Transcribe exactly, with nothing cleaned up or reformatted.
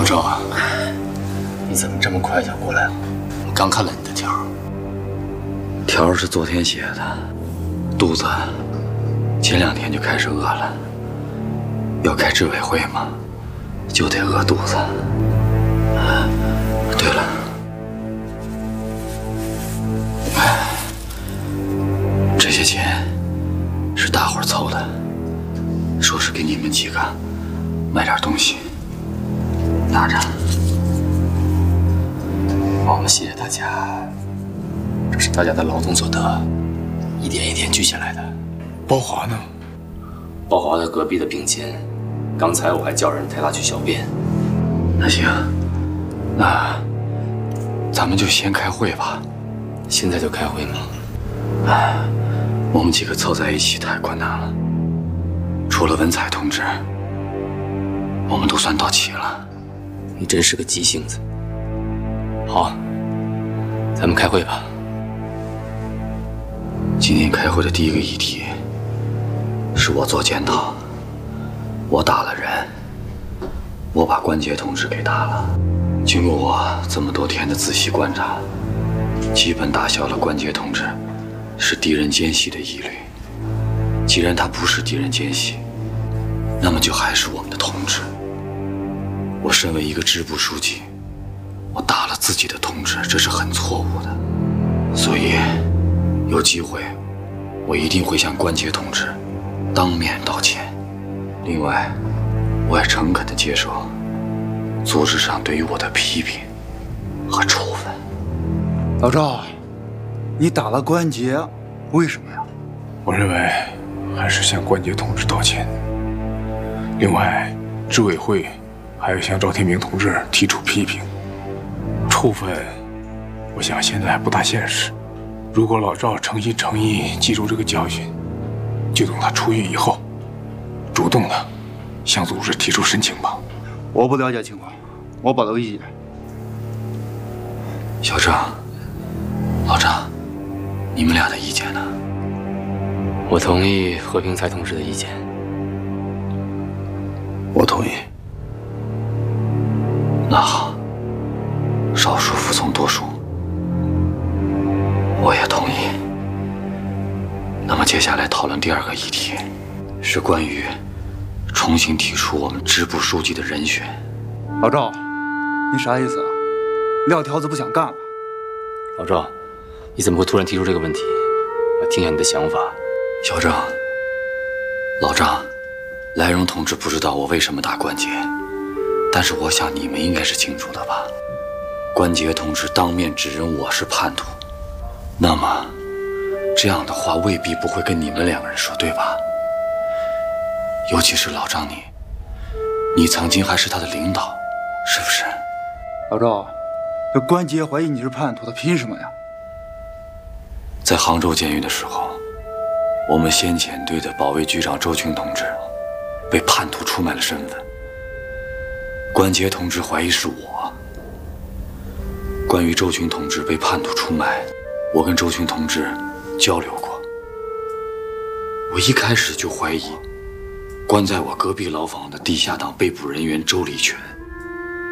赵啊，你怎么这么快就过来了？我刚看了你的条， 条是昨天写的，肚子前两天就开始饿了。要开执委会嘛，就得饿肚子。啊，对了，这些钱是大伙儿凑的，说是给你们几个买点东西，拿着。 我们谢谢大家，这是大家的劳动所得，一点一点聚下来的。 包华呢？ 包华在隔壁的病间，刚才我还叫人带他去小便。 那行，那咱们就先开会吧。 现在就开会吗？ 哎，我们几个凑在一起太困难了。除了文采同志，我们都算到齐了。 你真是个急性子。好，咱们开会吧。 今天开会的第一个议题是我做检讨。我打了人，我把关杰同志给打了。经过我这么多天的仔细观察，基本打消了关杰同志是敌人奸细的疑虑。既然他不是敌人奸细，那么就还是我们的同志。我身为一个支部书记，我打了自己的同志，这是很错误的。所以有机会我一定会向关杰同志当面道歉。另外，我也诚恳地接受组织上对于我的批评和处分。 老赵，你打了关杰，为什么呀？ 我认为还是向关杰同志道歉。另外，执委会还要向赵天明同志提出批评。处分，我想现在还不大现实。如果老赵诚心诚意记住这个教训，就等他出狱以后，主动的向组织提出申请吧。 我不了解情况，我保留意见。 小张、老张，你们俩的意见呢？ 我同意何平才同志的意见。 我同意。那好，少数服从多数，我也同意。那么接下来讨论第二个议题，是关于重新提出我们支部书记的人选。 老赵，你啥意思啊？撂条子不想干了？ 老赵，你怎么会突然提出这个问题？我听下你的想法。 小张、老张，来荣同志不知道我为什么打关杰，但是我想你们应该是清楚的吧？关杰同志当面指认我是叛徒，那么这样的话未必不会跟你们两个人说，对吧？尤其是老张你，你曾经还是他的领导，是不是？ 老赵，这关杰怀疑你是叛徒，他凭什么呀？ 在杭州监狱的时候，我们先遣队的保卫局长周群同志被叛徒出卖了身份，关杰同志怀疑是我。关于周群同志被叛徒出卖，我跟周群同志交流过。我一开始就怀疑关在我隔壁牢房的地下党被捕人员周立全